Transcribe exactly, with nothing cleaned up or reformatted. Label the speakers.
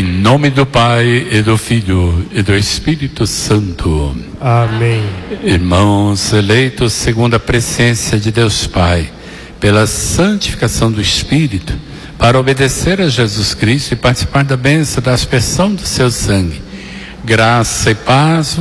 Speaker 1: Em nome do Pai, e do Filho, e do Espírito Santo.
Speaker 2: Amém.
Speaker 1: Irmãos eleitos segundo a presciência de Deus Pai, pela santificação do Espírito, para obedecer a Jesus Cristo e participar da bênção da aspersão do seu sangue, graça e paz